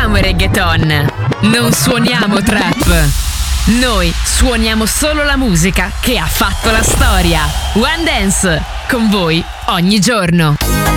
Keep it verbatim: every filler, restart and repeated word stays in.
suoniamo reggaeton, non suoniamo trap. Noi suoniamo solo la musica che ha fatto la storia. One Dance, con voi ogni giorno.